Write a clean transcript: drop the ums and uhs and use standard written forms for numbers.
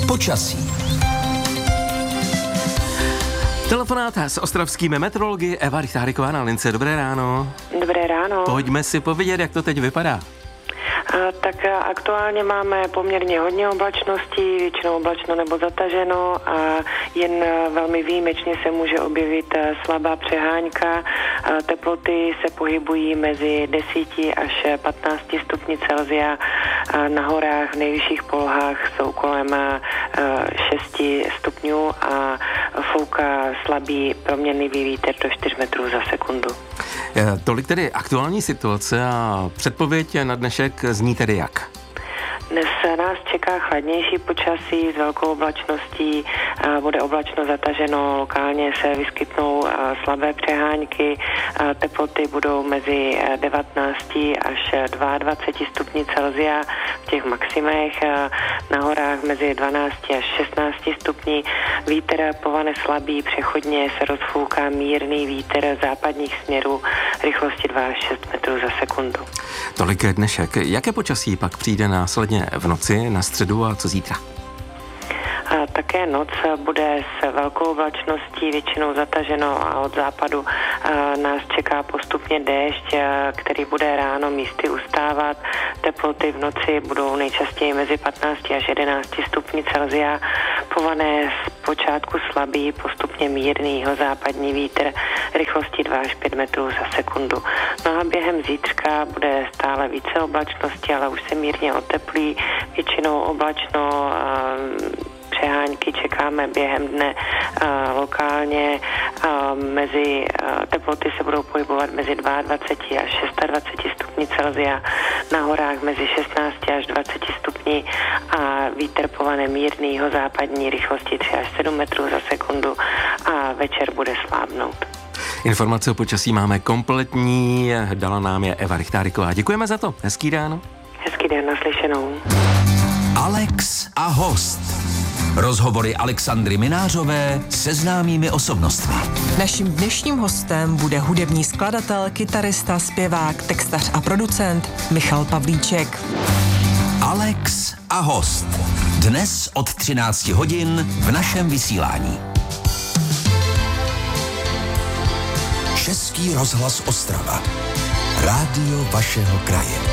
Počasí. Telefonát s ostravskými meteorology Eva Rychtáriková na lince. Dobré ráno. Dobré ráno. Pojďme si povědět, jak to teď vypadá. Tak aktuálně máme poměrně hodně oblačností, většinou oblačno nebo zataženo a jen velmi výjimečně se může objevit slabá přehánka. Teploty se pohybují mezi 10 až 15 stupni Celsia. Na horách v nejvyšších polohách jsou kolem 6 stupňů a fouká slabý proměnlivý vítr do 4 metrů za sekundu. Tolik tedy aktuální situace a předpověď na dnešek zní tedy jak? Dnes nás čeká chladnější počasí s velkou oblačností, bude oblačno zataženo, lokálně se vyskytnou slabé přehánky, teploty budou mezi 19 až 22 stupni Celsia v těch maximech, na horách mezi 12 až 16 stupni, vítr povane slabý, přechodně se rozfouká mírný vítr západních směrů rychlosti 2 až 6 metrů za sekundu. Tolik dnešek. Jaké počasí pak přijde následně v noci, na středu a co zítra? Také noc bude s velkou oblačností, většinou zataženo a od západu nás čeká postupně déšť, který bude ráno místy ustávat. Teploty v noci budou nejčastěji mezi 15 až 11 stupni Celsia. Pované z počátku slabý, postupně mírný západní vítr rychlosti 2 až 5 metrů za sekundu. No a během zítřka bude stále více oblačnosti, ale už se mírně oteplí, většinou oblačno, přehánky čekáme během dne lokálně, teploty se budou pohybovat mezi 22 až 26 stupni Celsia, na horách mezi 16 až 20 stupni a vítr povane mírný západní rychlosti 3 až 7 metrů za sekundu a večer bude slábnout. Informace o počasí máme kompletní, dala nám je Eva Rychtáriková. Děkujeme za to, hezký den. Hezký den, naslyšenou. Alex a host. Rozhovory Alexandry Minářové se známými osobnostmi. Naším dnešním hostem bude hudební skladatel, kytarista, zpěvák, textař a producent Michal Pavlíček. Alex a host. Dnes od 13 hodin v našem vysílání. Český rozhlas Ostrava. Rádio vašeho kraje.